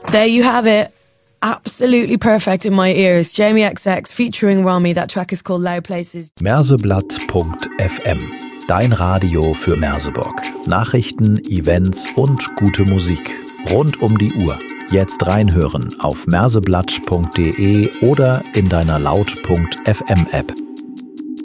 There you have it. Absolutely perfect in my ears. Jamie XX featuring Rami. That track is called Loud Places. Merseblatt.fm. Dein Radio für Merseburg. Nachrichten, Events und gute Musik. Rund um die Uhr. Jetzt reinhören auf merseblatt.de oder in deiner Laut.fm App.